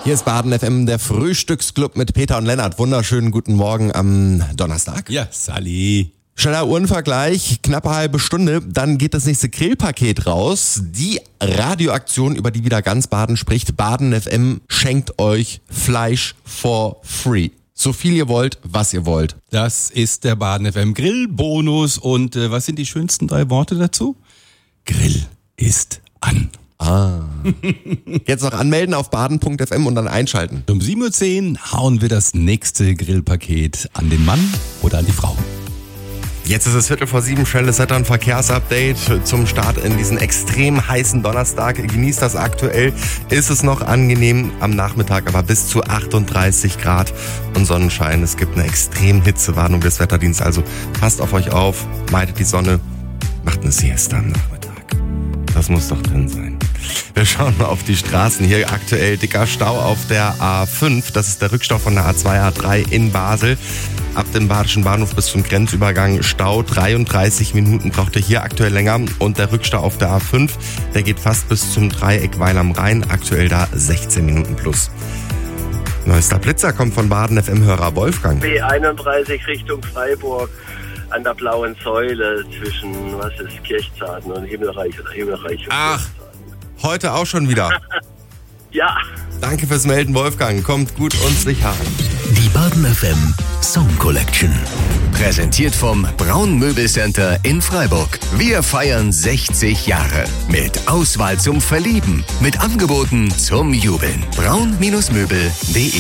Hier ist Baden FM, der Frühstücksclub mit Peter und Lennart. Wunderschönen guten Morgen am Donnerstag. Ja, Sally. Schneller Uhrenvergleich, knappe halbe Stunde, dann geht das nächste Grillpaket raus. Die Radioaktion, über die wieder ganz Baden spricht. Baden FM schenkt euch Fleisch for free. So viel ihr wollt, was ihr wollt. Das ist der Baden FM Grillbonus. Und was sind die schönsten 3 Worte dazu? Grill ist an. Jetzt noch anmelden auf baden.fm und dann einschalten. Um 7.10 Uhr hauen wir das nächste Grillpaket an den Mann oder an die Frau. Jetzt ist es 6:45, schnelles Wetter- und Verkehrsupdate zum Start in diesen extrem heißen Donnerstag. Genießt das aktuell. Ist es noch angenehm am Nachmittag, aber bis zu 38 Grad und Sonnenschein. Es gibt eine extrem Hitzewarnung des Wetterdienstes. Also passt auf euch auf, meidet die Sonne, macht eine Siesta am Nachmittag. Das muss doch drin sein. Wir schauen mal auf die Straßen. Hier aktuell dicker Stau auf der A5. Das ist der Rückstau von der A2, A3 in Basel. Ab dem Badischen Bahnhof bis zum Grenzübergang Stau. 33 Minuten braucht ihr hier aktuell länger. Und der Rückstau auf der A5, der geht fast bis zum Dreieck Weil am Rhein. Aktuell da 16 Minuten plus. Neuester Blitzer kommt von Baden FM-Hörer Wolfgang. B31 Richtung Freiburg an der blauen Säule zwischen, Kirchzarten und Himmelreich oder Himmelreich und Ach, heute auch schon wieder. Ja. Danke fürs Melden, Wolfgang. Kommt gut und sicher an. Die Baden FM Song Collection. Präsentiert vom Braun Möbelcenter in Freiburg. Wir feiern 60 Jahre. Mit Auswahl zum Verlieben. Mit Angeboten zum Jubeln. braun-möbel.de